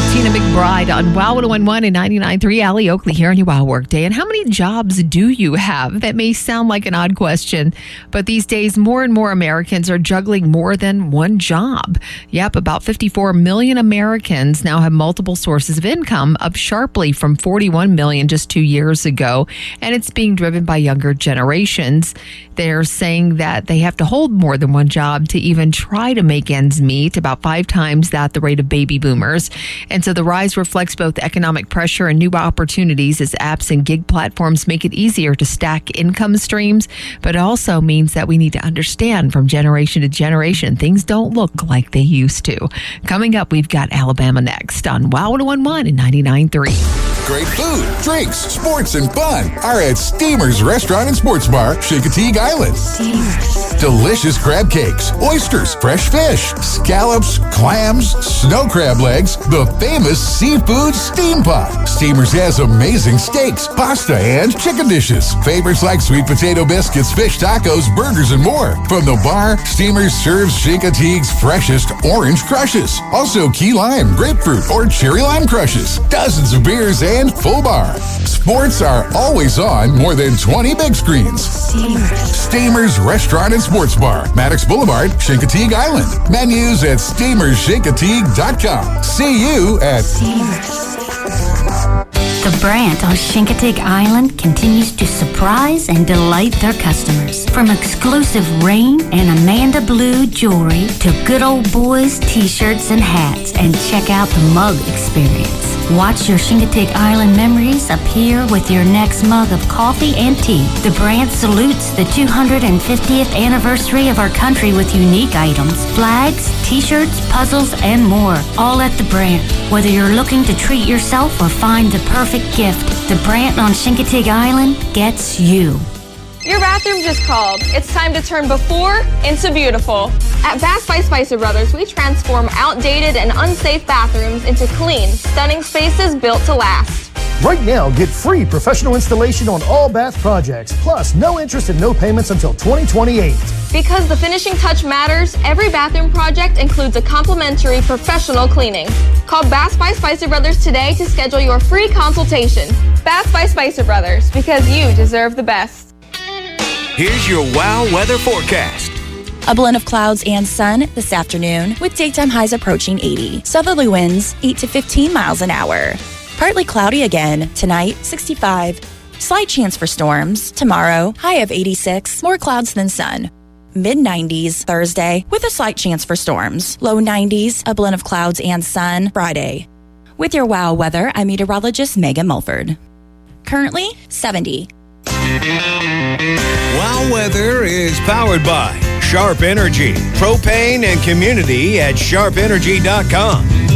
Tina McBride on Wow 101 and 99.3. Allie Oakley here on your Wow Workday. And how many jobs do you have? That may sound like an odd question, but these days more and more Americans are juggling more than one job. Yep, about 54 million Americans now have multiple sources of income, up sharply from 41 million just 2 years ago. And it's being driven by younger generations. They're saying that they have to hold more than one job to even try to make ends meet, about 5 times that the rate of baby boomers. And so the rise reflects both economic pressure and new opportunities as apps and gig platforms make it easier to stack income streams. But it also means that we need to understand from generation to generation, things don't look like they used to. Coming up, we've got Alabama next on Wow 101 and 99.3. Great food, drinks, sports, and fun are at Steamers Restaurant and Sports Bar, Chincoteague Island. Steamers. Delicious crab cakes, oysters, fresh fish, scallops, clams, snow crab legs, the famous seafood steam pot. Steamers has amazing steaks, pasta, and chicken dishes. Favorites like sweet potato biscuits, fish tacos, burgers, and more. From the bar, Steamers serves Chincoteague's freshest orange crushes. Also key lime, grapefruit, or cherry lime crushes. Dozens of beers and full bar. Sports are always on more than 20 big screens. Steamers Restaurant and Sports Bar, Maddox Boulevard, Chincoteague Island. Menus at steamerschincoteague.com. See you at Steamers. The Brandt on Chincoteague Island continues to surprise and delight their customers. From exclusive Rain and Amanda Blue jewelry to good old boys t-shirts and hats, and check out the mug experience. Watch your Chincoteague Island memories appear with your next mug of coffee and tea. The Brandt salutes the 250th anniversary of our country with unique items, flags, t-shirts, puzzles, and more, all at the Brandt. Whether you're looking to treat yourself or find the perfect gift, the Brandt on Chincoteague Island gets you. Your bathroom just called. It's time to turn before into beautiful. At Bath by Spicer Brothers, we transform outdated and unsafe bathrooms into clean, stunning spaces built to last. Right now, get free professional installation on all bath projects, plus no interest and no payments until 2028. Because the finishing touch matters, every bathroom project includes a complimentary professional cleaning. Call Bath by Spicer Brothers today to schedule your free consultation. Bath by Spicer Brothers, because you deserve the best. Here's your Wow weather forecast. A blend of clouds and sun this afternoon with daytime highs approaching 80. Southerly winds 8 to 15 miles an hour. Partly cloudy again tonight, 65. Slight chance for storms. Tomorrow, high of 86. More clouds than sun. Mid-90s Thursday with a slight chance for storms. Low 90s, a blend of clouds and sun Friday. With your Wow weather, I'm meteorologist Megan Mulford. Currently, 70. Wow weather is powered by Sharp Energy, propane and community at sharpenergy.com.